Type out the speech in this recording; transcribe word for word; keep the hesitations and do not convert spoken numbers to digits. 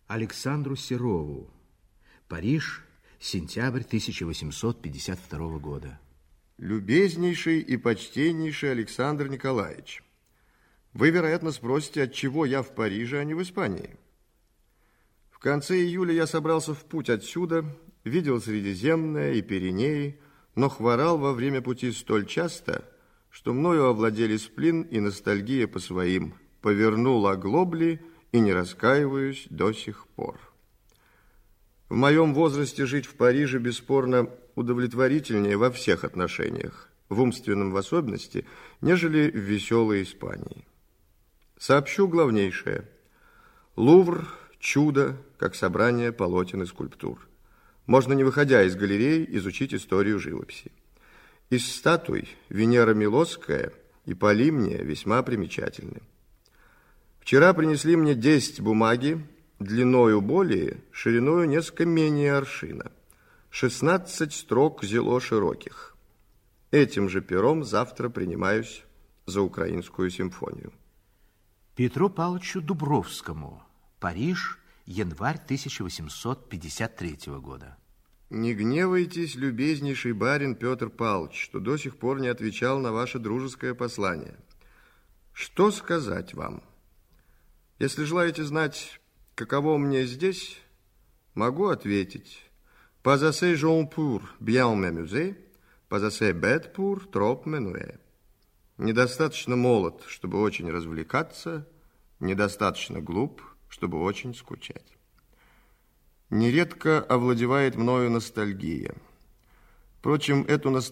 Александру Серову. Париж, сентябрь тысяча восемьсот пятьдесят второго года. Любезнейший и почтеннейший Александр Николаевич, вы, вероятно, спросите, отчего я в Париже, а не в Испании. В конце июля я собрался в путь отсюда, видел Средиземное и Пиренеи, но хворал во время пути столь часто, что мною овладели сплин и ностальгия по своим. Повернул оглобли и не раскаиваюсь до сих пор. В моем возрасте жить в Париже бесспорно удовлетворительнее во всех отношениях, в умственном в особенности, нежели в веселой Испании. Сообщу главнейшее. Лувр – чудо, как собрание полотен и скульптур. Можно, не выходя из галерей, изучить историю живописи. Из статуй Венера Милосская и Полимния весьма примечательны. Вчера принесли мне десять бумаги, длиною более, шириною несколько менее аршина. шестнадцать строк зело широких. Этим же пером завтра принимаюсь за украинскую симфонию. Петру Павловичу Дубровскому. Париж, январь тысяча восемьсот пятьдесят третьего года. Не гневайтесь, любезнейший барин Петр Павлович, что до сих пор не отвечал на ваше дружеское послание. Что сказать вам? Если желаете знать, каково мне здесь, могу ответить. Pas assez jeune pour bien m'amuser, pas assez bête pour trop m'ennuyer. Недостаточно молод, чтобы очень развлекаться, недостаточно глуп, чтобы очень скучать. Нередко овладевает мною ностальгия. Впрочем, эту ностальгию